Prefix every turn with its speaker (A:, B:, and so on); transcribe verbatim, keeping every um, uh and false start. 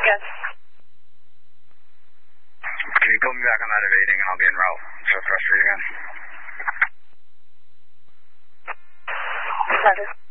A: Yes.
B: Can you put me back on that evading and I'll be en route to the press for you again?
A: That is.